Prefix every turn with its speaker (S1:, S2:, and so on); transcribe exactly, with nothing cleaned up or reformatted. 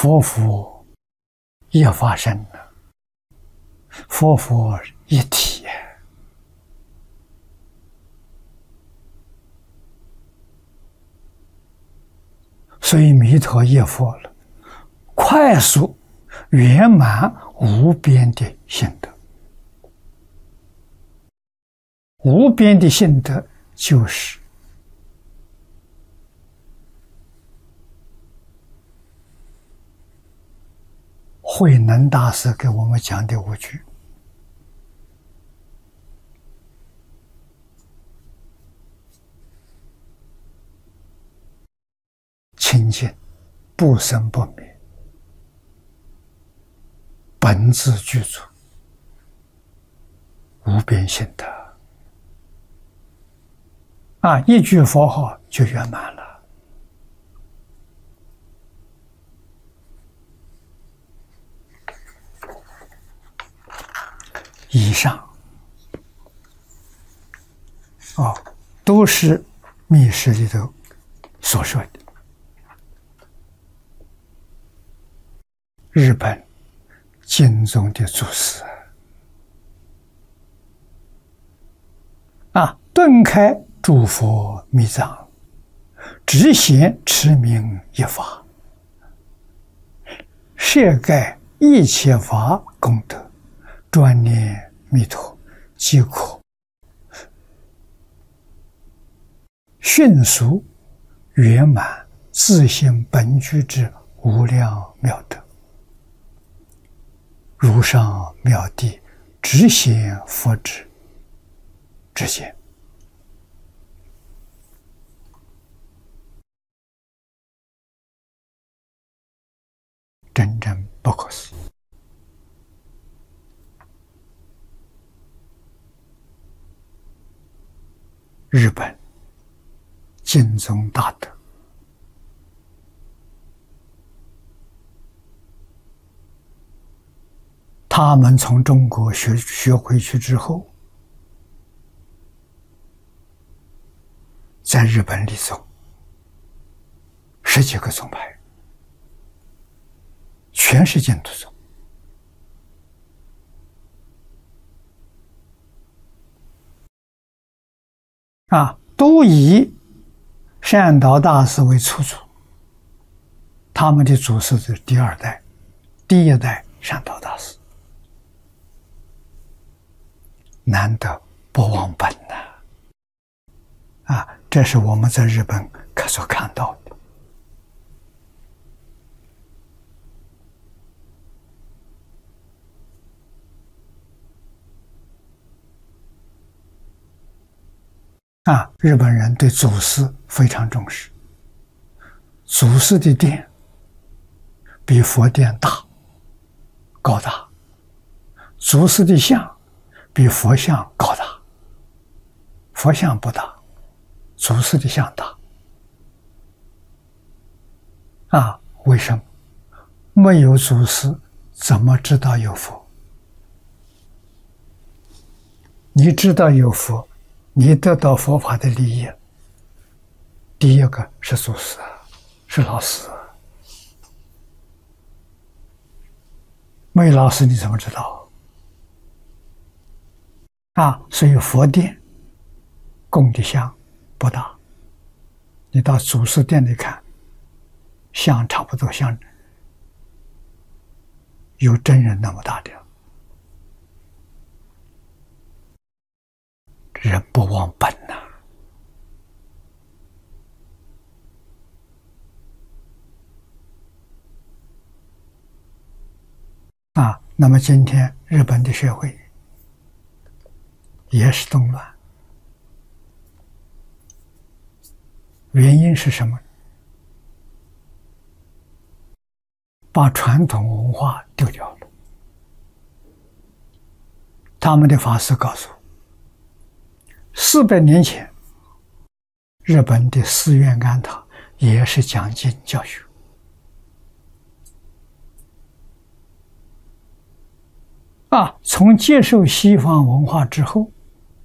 S1: 佛佛一法身了，佛佛一体。所以弥陀一佛了，快速圆满无边的心得。无边的心得就是慧能大师给我们讲的五句：清净不生不灭，本自具足，无边心得。啊，一句佛号就圆满了。以上哦，都是密室里头所说的。日本经中的祖师啊，顿开诸佛密藏，只显持名一法，摄盖一切法功德，专念弥陀，即可迅速圆满自性本具之无量妙德，如上妙地直显佛智之见。真正不可思议。日本经宗大德，他们从中国学学回去之后，在日本立宗十几个宗派，全是净土宗。啊，都以善导大师为初祖，他们的祖师是第二代，第一代善导大师，难得不忘本呐！啊，这是我们在日本可所看到的。啊，日本人对祖师非常重视，祖师的殿比佛殿大高大，祖师的像比佛像高大，佛像不大，祖师的像大。啊，为什么？没有祖师怎么知道有佛？你知道有佛，你得到佛法的利益，第一个是祖师，是老师。没有老师你怎么知道？啊，所以佛殿供的像不大，你到祖师殿里看，像差不多像有真人那么大的。人不忘本呐、啊！啊，那么今天日本的社会也是动乱，原因是什么？把传统文化丢掉了。他们的法师告诉我，四百年前，日本的寺院庵堂也是讲经教学。啊，从接受西方文化之后，